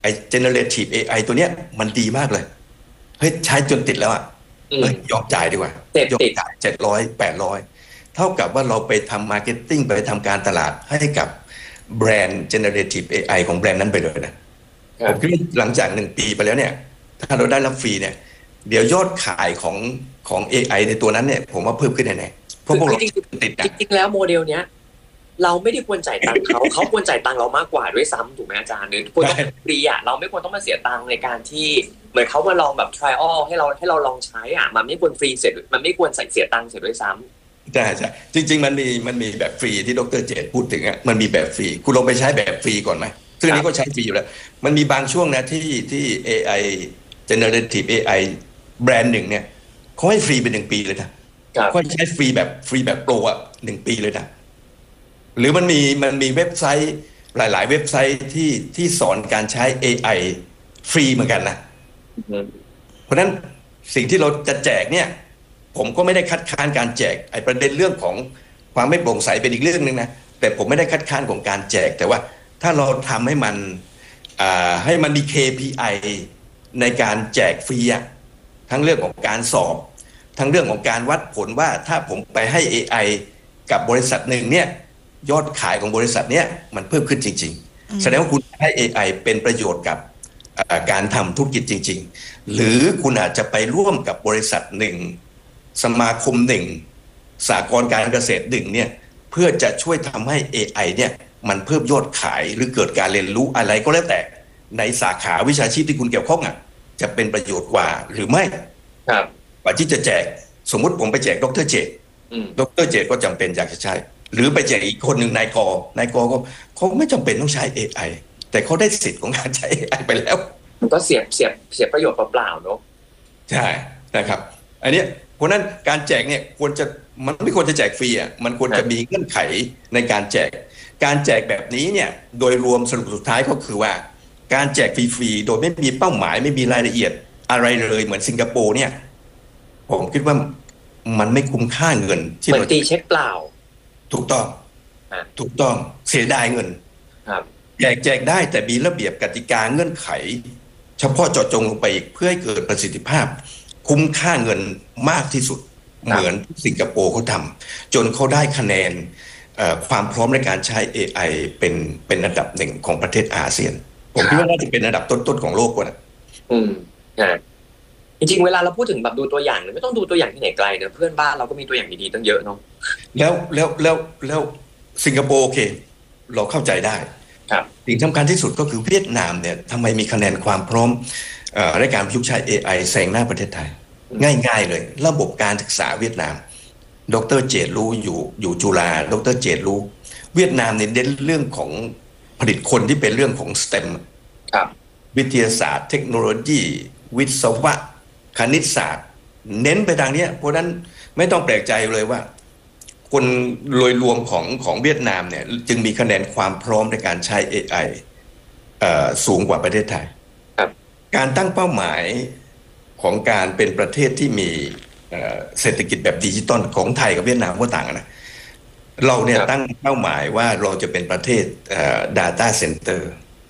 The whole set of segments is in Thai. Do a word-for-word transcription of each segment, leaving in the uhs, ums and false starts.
ไอ้ generative เอ ไอ ตัวเนี้ยมันดีมากเลยเฮ้ยใช้จนติดแล้วอ่ะเฮ้ยยอมจ่ายดีกว่ายอมจ่ายเจ็ดร้อยแปดร้อยเท่ากับว่าเราไปทำมาร์เก็ตติ้งไปทำการตลาดให้กับแบรนด์ generative เอ ไอ ของแบรนด์นั้นไปเลยนะผมคิดว่าหลังจากหนึ่งปีไปแล้วเนี่ยถ้าเราได้รับฟรีเนี่ยเดี๋ยวยอดขายของของ เอ ไอ ในตัวนั้นเนี่ยผมว่าเพิ่มขึ้นแน่ๆเพราะพวกเราติดนะจริงๆแล้วโมเดลเนี้ยเราไม่ได้ควรจ่ายตังค์เขาเขาควรจ่ายตังค์เรามากกว่าด้วยซ้ำถูกไหมอาจารย์หรือควรต้องฟรีอ่ะเราไม่ควรต้องมาเสียตังค์ในการที่เหมือนเขามาลองแบบ trial ให้เราให้เราลองใช้อ่ะมันไม่ควรฟรีเสร็จมันไม่ควรใส่เสียตังค์เสียด้วยซ้ำใช่ใช่จริงๆมันมีมันมีแบบฟรีที่ดร.เจตพูดถึงอ่ะมันมีแบบฟรีคุณลองไปใช้แบบฟรีก่อนไหมซึ่งอันนี้ก็ใช้ฟรีอยู่แล้วมันมีบางช่วงนะที่ที่ เอ ไอ generative เอ ไอ แบรนด์หนึ่งเนี่ยเขาให้ฟรีเป็นหนึ่งปีเลยนะเขาใช้ฟรีแบบฟรีแบบโปรอ่ะหนึ่งปีเลยนะหรือมันมีมันมีเว็บไซต์หลายๆเว็บไซต์ที่ที่สอนการใช้ เอ ไอ ฟรีเหมือนกันนะเพราะฉะนั้นสิ่งที่เราจะแจกเนี่ยผมก็ไม่ได้คัดค้านการแจกไอ้ประเด็นเรื่องของความไม่โปร่งใสเป็นอีกเรื่องนึงนะแต่ผมไม่ได้คัดค้านของการแจกแต่ว่าถ้าเราทำให้มันให้มันมี เค พี ไอ ในการแจกฟรีทั้งเรื่องของการสอบทั้งเรื่องของการวัดผลว่าถ้าผมไปให้ เอ ไอ กับบริษัทหนึ่งเนี่ยยอดขายของบริษัทเนี้ยมันเพิ่มขึ้นจริงๆแสดงว่าคุณให้ เอ ไอ เป็นประโยชน์กับการทำธุรกิจจริงๆหรือคุณอาจจะไปร่วมกับบริษัทหนึ่งสมาคมหนึ่งสหกรณ์การเกษตรหนึ่งเนี่ยเพื่อจะช่วยทำให้ เอ ไอ เนี่ยมันเพิ่มยอดขายหรือเกิดการเรียนรู้อะไรก็แล้วแต่ในสาขาวิชาชีพที่คุณเกี่ยวข้องอ่ะจะเป็นประโยชน์กว่าหรือไม่ครับกว่าที่จะแจกสมมุติผมไปแจกดร.เจตดร.เจตก็จำเป็นอยากจะใช้หรือไปแจกอีกคนหนึ่งนายกนายกก็เขาไม่จำเป็นต้องใช้ เอ ไอ แต่เขาได้สิทธิ์ของการใช้ เอ ไอ ไปแล้วมันก็เสียเสียเสียประโยชน์เปล่าๆเนาะใช่นะครับอันนี้เพราะนั้นการแจกเนี่ยควรจะมันไม่ควรจะแจกฟรีอ่ะมันควรจะมีเงื่อนไขในการแจกการแจกแบบนี้เนี่ยโดยรวมสรุปสุดท้ายก็คือว่าการแจกฟรีๆโดยไม่มีเป้าหมายไม่มีรายละเอียดอะไรเลยเหมือนสิงคโปร์เนี่ยผมคิดว่ามันไม่คุ้มค่าเงินที่เราตีเช็คเปล่าถูกต้องถูกต้องเสียดายเงินแจกแจกได้แต่มีระเบียบกติกาเงื่อนไขเฉพาะเจาะจงลงไปอีกเพื่อให้เกิดประสิทธิภาพคุ้มค่าเงินมากที่สุดเหมือนสิงคโปร์เขาทำจนเขาได้คะแนนความพร้อมในการใช้ เอ ไอ เป็นเป็นอันดับหนึ่งของประเทศอาเซียนผมคิดว่าน่าจะเป็นอันดับต้นๆของโลกกว่านะอืมอ่าจริงๆเวลาเราพูดถึงแบบดูตัวอย่างไม่ต้องดูตัวอย่างที่ไหนไกลนะเพื่อนบ้านเราก็มีตัวอย่างดีๆตั้งเยอะเนาะแล้วแล้วแล้วแล้วสิงคโปร์โอเคเราเข้าใจได้ครับสิ่งสำคัญที่สุดก็คือเวียดนามเนี่ยทำไมมีคะแนนความพร้อมในการประยุกต์ใช้ เอ ไอ แซงหน้าประเทศไทยง่ายๆเลยระบบการศึกษาเวียดนามดร.เจตรู้อยู่อยู่จุฬาดร.เจตรู้เวียดนามเนี่ยเน้นเรื่องของผลิตคนที่เป็นเรื่องของ สเต็มครับวิทยาศาสตร์เทคโนโลยีวิศวะคณิตศาสตร์เน้นไปทางนี้เพราะนั้นไม่ต้องแปลกใจเลยว่าคนโดยรวมของของเวียดนามเนี่ยจึงมีคะแนนความพร้อมในการใช้ เอ ไอ เอ่อสูงกว่าประเทศไทยการตั้งเป้าหมายของการเป็นประเทศที่มีเศรษฐกิจแบบดิจิตอลของไทยกับเวียดนามก็ต่างกันนะเราเนี่ยตั้งเป้าหมายว่าเราจะเป็นประเทศ data center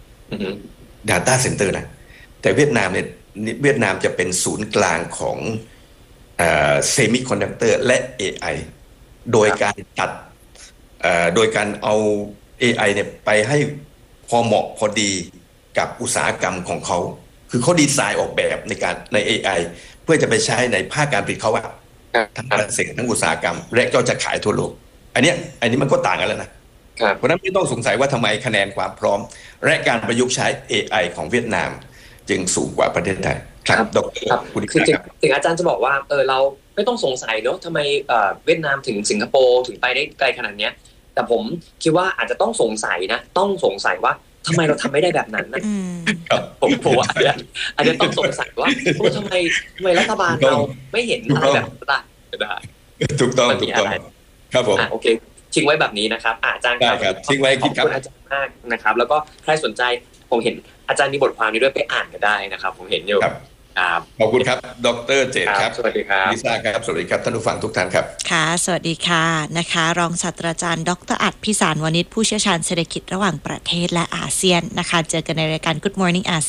data center นะแต่เวียดนามเนี่ยเวียดนามจะเป็นศูนย์กลางของเซมิคอนดักเตอร์และ เอ ไอ โดยการตัดโดยการเอา เอ ไอ เนี่ยไปให้พอเหมาะพอดีกับอุตสาหกรรมของเขาคือเขาดีไซน์ออกแบบในการใน เอ ไอ เพื่อจะไปใช้ในภาคการผลิตเขาอะทั้งการเกษตรทั้งอุตสาหกรรมและก็จะขายทั่วโลกอันนี้อันนี้มันก็ต่างกันแล้วนะเพราะนั้นไม่ต้องสงสัยว่าทำไมคะแนนความพร้อมและการประยุกต์ใช้ เอ ไอ ของเวียดนามจึงสูงกว่าประเทศไทยครับดร. คุณคือถึงอาจารย์จะบอกว่าเออเราไม่ต้องสงสัยเนอะทำไมเวียดนามถึงสิงคโปร์ถึงไปได้ไกลขนาดนี้แต่ผมคิดว่าอาจจะต้องสงสัยนะต้องสงสัยว่าทำไมเราทำไม่ได้แบบนั้นนะผมผมว่าอาจจะต้องสงสัยว่าทำไมทำไมรัฐบาลเราไม่เห็นอะไรแบบนั้นได้ถูกต้องถูกต้องครับผมโอเคทิ้งไว้แบบนี้นะครับอาจารย์ครับทิ้งไว้คิดครับอาจารย์มากนะครับแล้วก็ใครสนใจผมเห็นอาจารย์มีบทความนี้ด้วยไปอ่านกันได้นะครับผมเห็นอยู่ขอบคุณครับดร.เจตครับสวัสดีครับลิซ่าครับสวัสดีครับท่านผู้ฟังทุกท่านครับค่ะสวัสดีค่ะนะคะรองศาสตราจารย์ดร.อัฏฐ พิสารวณิชผู้เชี่ยวชาญเศรษฐกิจระหว่างประเทศและอาเซียนนะคะเจอกันในรายการ Good Morning อาเซียน